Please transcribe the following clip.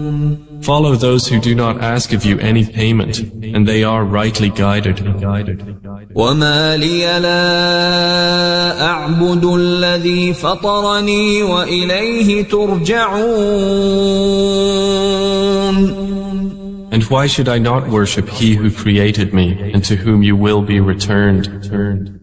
Follow those who do not ask of you any payment, and they are rightly guided. وما لي لا أعبد الذي فطرني وإليه ترجعون. And why should I not worship He who created me, and to whom you will be returned?